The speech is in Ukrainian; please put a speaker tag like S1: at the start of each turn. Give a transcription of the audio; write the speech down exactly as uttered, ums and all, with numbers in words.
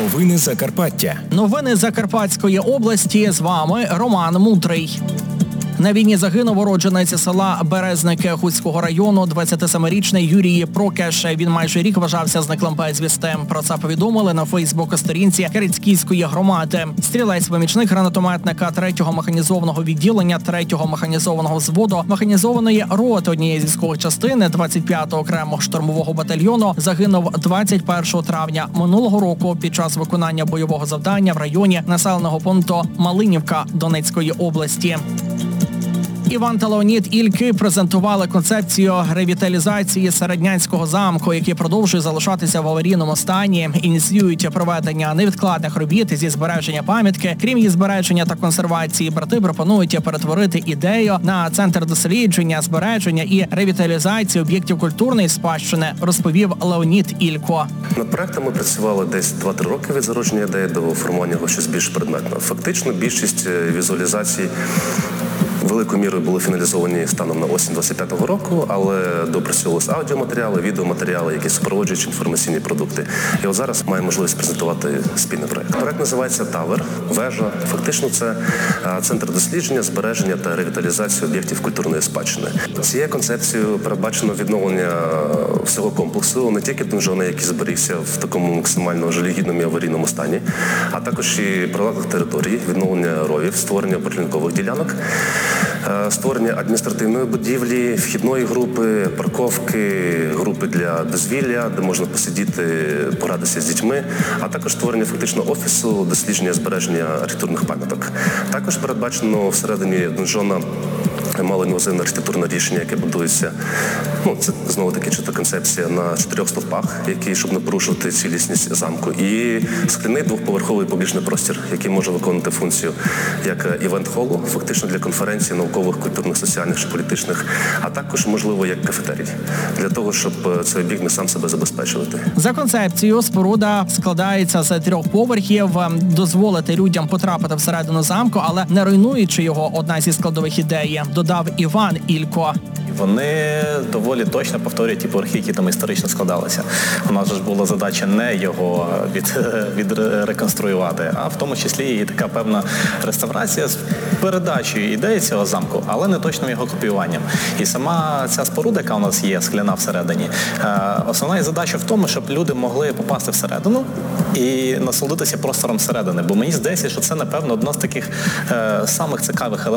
S1: Новини Закарпаття.
S2: Новини Закарпатської області. З вами Роман Мудрий. На війні загинув уродженець села Березники Хуцького району двадцятисемирічний Юрій Прокеш. Він майже рік вважався зниклим безвісти. Про це повідомили на фейсбук-сторінці Керецьківської громади. Стрілець-помічник гранатометника третього механізованого відділення третього механізованого взводу механізованої роти однієї з військових частин двадцять п'ятого окремого штурмового батальйону загинув двадцять першого травня минулого року під час виконання бойового завдання в районі населеного пункту Малинівка Донецької області. Іван та Леонід Ільки презентували концепцію ревіталізації Середнянського замку, який продовжує залишатися в аварійному стані. Ініціюють проведення невідкладних робіт зі збереження пам'ятки. Крім її збереження та консервації, брати пропонують перетворити ідею на центр дослідження, збереження і ревіталізації об'єктів культурної спадщини, розповів Леонід Ілько.
S3: Над проектом ми працювали десь два-три роки від зародження ідеї до формування його щось більш предметно. Фактично, більшість візуалізацій великою мірою були фіналізовані станом на осінь двадцять п'ятого року, але допрацьовувалися аудіоматеріали, відеоматеріали, які супроводжують інформаційні продукти. І от зараз маємо можливість презентувати спільний проект. Проект називається «Тавер», «Вежа». Фактично це центр дослідження, збереження та ревіталізації об'єктів культурної спадщини. Цією концепцією передбачено відновлення всього комплексу, не тільки донжона, який зберігся в такому максимально жалюгідному і аварійному стані, а також і прилеглих територій, відновлення ровів, створення прилінкових ділянок, створення адміністративної будівлі, вхідної групи, парковки, групи для дозвілля, де можна посидіти, порадитися з дітьми, а також створення фактично офісу, дослідження, збереження архітектурних пам'яток. Також передбачено всередині донжона малоінвазивне архітектурне рішення, яке будується, ну, це знову-таки чиста концепція на чотирьох стовпах, які, щоб не порушувати цілісність замку, і скляний двохповерховий публічний простір, який може виконувати функцію як івент-холу, фактично для конференцій, наукових, культурних, соціальних чи політичних, а також, можливо, як кафетерій, для того, щоб цей об'єкт міг сам себе забезпечувати.
S2: За концепцією, споруда складається з трьох поверхів, дозволити людям потрапити всередину замку, але не руйнуючи його, одна зі складових ідей, додав Іван Ілько.
S4: Вони доволі точно повторюють ті поверхи, які там історично складалися. У нас же ж була задача не його від, відреконструювати, а в тому числі і така певна реставрація з передачею ідеї цього замку, але не точним його копіюванням. І сама ця споруда, яка у нас є, скляна всередині, основна її задача в тому, щоб люди могли попасти всередину і насолодитися простором всередини. Бо мені здається, що це, напевно, одна з таких самих цікавих елементів